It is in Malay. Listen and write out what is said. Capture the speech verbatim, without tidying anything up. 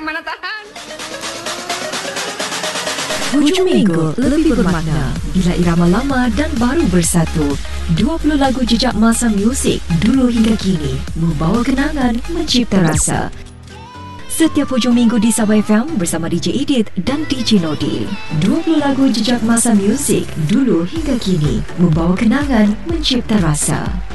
mana tahan. Hujung minggu lebih bermakna bila irama lama dan baru bersatu. dua puluh lagu jejak masa muzik dulu hingga kini membawa kenangan, mencipta rasa. Setiap hujung minggu di Sabah F M bersama D J Edith dan D J Nodi. dua puluh lagu jejak masa muzik dulu hingga kini membawa kenangan, mencipta rasa.